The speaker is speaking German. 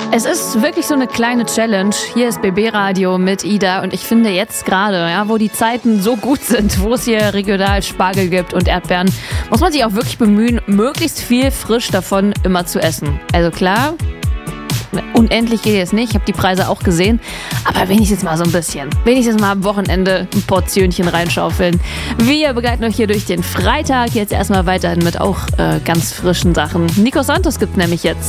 Es ist wirklich so eine kleine Challenge. Hier ist BB Radio mit Ida und ich finde jetzt gerade, ja, wo die Zeiten so gut sind, wo es hier regional Spargel gibt und Erdbeeren, muss man sich auch wirklich bemühen, möglichst viel frisch davon immer zu essen. Also klar, unendlich geht jetzt nicht, ich habe die Preise auch gesehen, aber wenigstens mal so ein bisschen. Wenigstens mal am Wochenende ein Portionchen reinschaufeln. Wir begleiten euch hier durch den Freitag, jetzt erstmal weiterhin mit auch ganz frischen Sachen. Nico Santos gibt's nämlich jetzt.